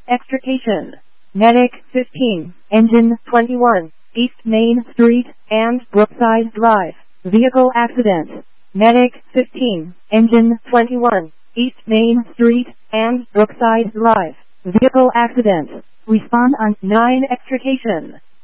Extrication. Medic 15, Engine 21, East Main Street and Brookside Drive. Vehicle accident. Medic 15, Engine 21, East Main Street and Brookside Drive. Vehicle accident. Respond on 9 Extrication.